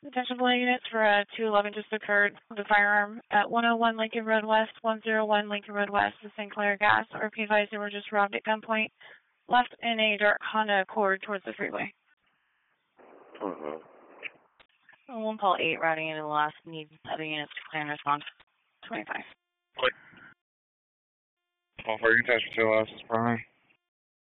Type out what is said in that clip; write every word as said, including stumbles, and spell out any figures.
Attention bullet units for uh, two eleven just occurred with a firearm at one oh one Lincoln Road West, one oh one Lincoln Road West, the Saint Clair Gas. R P advised they were just robbed at gunpoint, left in a dark Honda Accord towards the freeway. Uh-huh. One call eight routing into the last need other units to clear and respond. twenty-five. Click. Call for you, touch two losses, primary.